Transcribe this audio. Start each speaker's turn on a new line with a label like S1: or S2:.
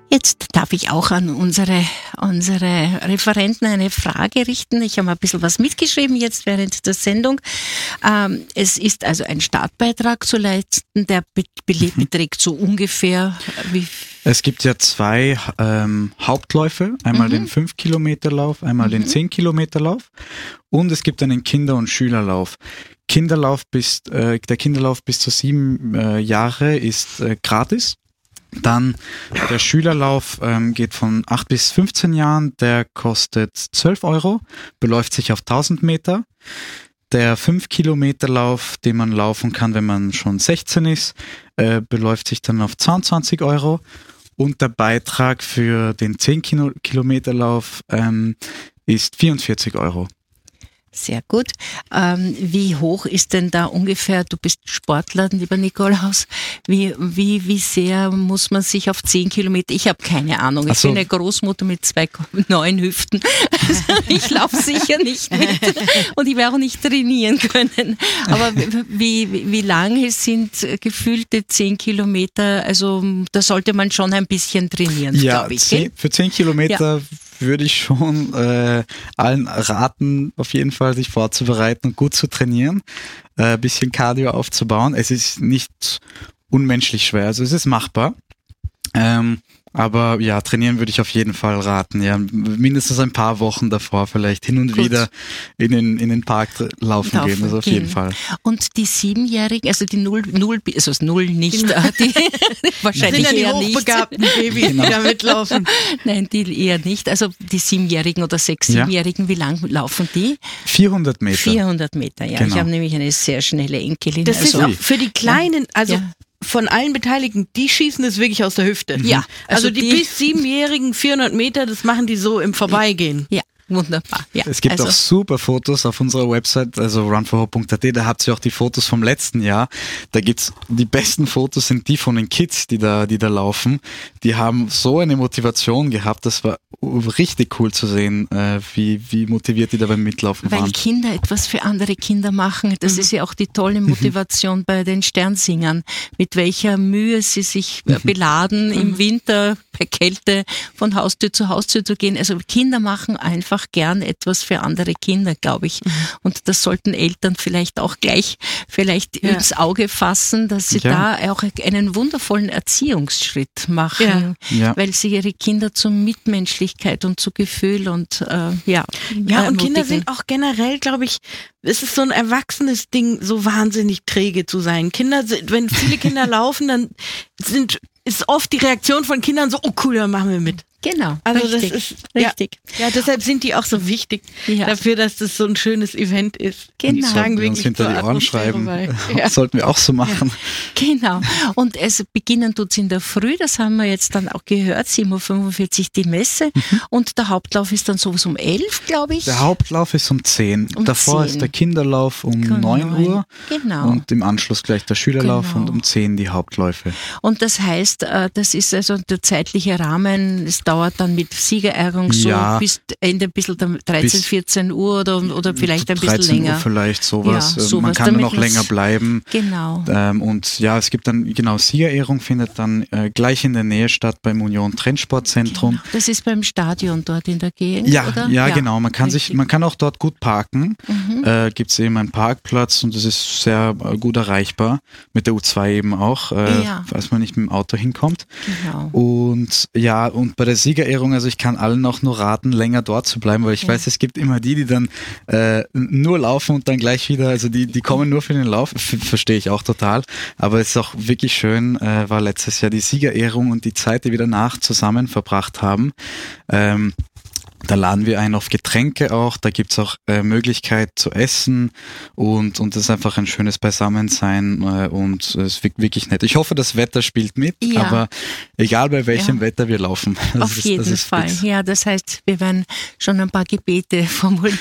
S1: Jetzt darf ich auch an unsere Referenten eine Frage richten. Ich habe mal ein bisschen was mitgeschrieben jetzt während der Sendung. Es ist also ein Startbeitrag zu leisten, der beträgt so ungefähr wie...
S2: Es gibt ja 2 Hauptläufe, einmal den 5-Kilometer-Lauf, einmal den 10-Kilometer-Lauf und es gibt einen Kinder- und Schülerlauf. Der Kinderlauf bis zu 7 Jahre ist gratis. Dann der Schülerlauf geht von 8 bis 15 Jahren, der kostet 12 €, beläuft sich auf 1000 Meter. Der 5-Kilometer-Lauf, den man laufen kann, wenn man schon 16 ist, beläuft sich dann auf 22 €. Und der Beitrag für den 10-Kilometer-Lauf ist 44 €.
S1: Sehr gut. Wie hoch ist denn da ungefähr, du bist Sportler, lieber Nikolaus, wie sehr muss man sich auf 10 Kilometer, ich habe keine Ahnung, ich bin eine Großmutter mit 2,9 Hüften, also ich laufe sicher nicht mit und ich werde auch nicht trainieren können, aber wie lange sind gefühlte 10 Kilometer, also da sollte man schon ein bisschen trainieren, glaube ich.
S2: Für 10 Kilometer würde ich schon allen raten, auf jeden Fall sich vorzubereiten und gut zu trainieren, ein bisschen Cardio aufzubauen. Es ist nicht unmenschlich schwer, also es ist machbar. Aber ja, trainieren würde ich auf jeden Fall raten. Ja, mindestens ein paar Wochen davor vielleicht hin und wieder in den Park laufen gehen, also auf jeden Fall.
S1: Und die 7-Jährigen, also die 0 nicht, die wahrscheinlich
S3: sind ja
S1: eher
S3: die
S1: nicht.
S3: hochbegabten Babys, die da mitlaufen.
S1: Nein, die eher nicht. Also die 7-Jährigen oder 6-7-Jährigen, wie lang laufen die?
S2: 400 Meter.
S1: 400 Meter, ja.
S2: Genau.
S1: Ich habe nämlich eine sehr schnelle Enkelin.
S3: Das ist auch für die Kleinen, also von allen Beteiligten, die schießen es wirklich aus der Hüfte.
S1: Ja.
S3: Also die bis 7-Jährigen 400 Meter, das machen die so im Vorbeigehen.
S1: Ja. Wunderbar. Ja,
S2: es gibt auch super Fotos auf unserer Website, also runforhope.at, da habt ihr auch die Fotos vom letzten Jahr. Da gibt's die besten Fotos sind die von den Kids, die da laufen. Die haben so eine Motivation gehabt, das war richtig cool zu sehen, wie motiviert die da beim Mitlaufen waren.
S1: Weil Kinder etwas für andere Kinder machen, das ist ja auch die tolle Motivation bei den Sternsingern, mit welcher Mühe sie sich beladen, im Winter bei Kälte von Haustür zu Haustür zu gehen. Also Kinder machen einfach gern etwas für andere Kinder, glaube ich. Und das sollten Eltern vielleicht auch gleich ins Auge fassen, dass sie da auch einen wundervollen Erziehungsschritt machen, weil sie ihre Kinder zur Mitmenschlichkeit und zu Gefühl und
S3: und Kinder sind auch generell, glaube ich, es ist so ein erwachsenes Ding, so wahnsinnig träge zu sein. Wenn viele Kinder laufen, dann ist oft die Reaktion von Kindern so, oh cool, dann machen wir mit.
S1: Genau,
S3: also
S1: richtig,
S3: das ist
S1: richtig.
S3: Ja, deshalb sind die auch so wichtig dafür, dass das so ein schönes Event ist.
S1: Genau.
S3: Die tragen
S2: wir uns hinter die Ohren schreiben.
S3: Ja.
S2: Sollten wir auch so machen.
S1: Genau. Und beginnen tut's in der Früh, das haben wir jetzt dann auch gehört, 7:45 Uhr die Messe und der Hauptlauf ist dann sowas um 11, glaube ich.
S2: Der Hauptlauf ist um 10. Davor ist der Kinderlauf um 9 Uhr.
S1: Genau.
S2: Und im Anschluss gleich der Schülerlauf und um 10 die Hauptläufe.
S1: Und das heißt, das ist also der zeitliche Rahmen, es dauert dann mit Siegerehrung so bis Ende ein bisschen 13, 14 Uhr oder vielleicht ein bisschen
S2: 13
S1: länger.
S2: Uhr vielleicht sowas.
S1: Ja, sowas.
S2: Man kann dann noch länger bleiben.
S1: Genau.
S2: Und ja, es gibt dann, Siegerehrung findet dann gleich in der Nähe statt beim Union Trennsportzentrum.
S1: Genau. Das ist beim Stadion dort in der Gegend, oder?
S2: Ja, genau. Man kann auch dort gut parken. Gibt es eben einen Parkplatz und das ist sehr gut erreichbar. Mit der U2 eben auch, falls man nicht mit dem Auto hinkommt.
S1: Genau.
S2: Und bei der Siegerehrung, also ich kann allen auch nur raten, länger dort zu bleiben, weil ich weiß, es gibt immer die dann nur laufen und dann gleich wieder, also die kommen nur für den Lauf, verstehe ich auch total, aber es ist auch wirklich schön, war letztes Jahr die Siegerehrung und die Zeit, die wir danach zusammen verbracht haben. Da laden wir ein auf Getränke auch, da gibt's auch Möglichkeit zu essen und das ist einfach ein schönes Beisammensein und es ist wirklich nett. Ich hoffe, das Wetter spielt mit, aber egal bei welchem Wetter wir laufen.
S1: Auf jeden Fall. Ja, das heißt, wir werden schon ein paar Gebete formulieren.